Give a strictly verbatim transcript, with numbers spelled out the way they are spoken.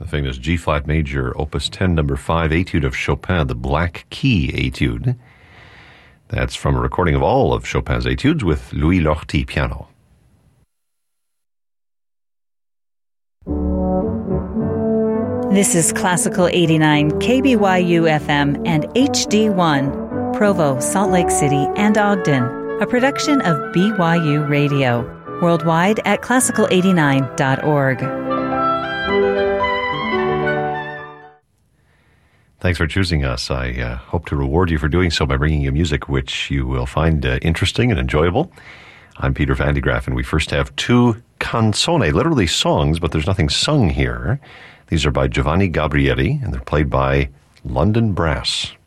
the famous G-flat major, opus ten, number five, etude of Chopin, the Black Key etude. That's from a recording of all of Chopin's etudes with Louis Lortie piano. This is Classical eighty-nine, K B Y U F M and H D one, Provo, Salt Lake City, and Ogden, a production of B Y U Radio, worldwide at classical eighty-nine dot org. Thanks for choosing us. I uh, hope to reward you for doing so by bringing you music which you will find uh, interesting and enjoyable. I'm Peter Van de Graaff, and we first have two canzone, literally songs, but there's nothing sung here. These are by Giovanni Gabrieli, and they're played by London Brass.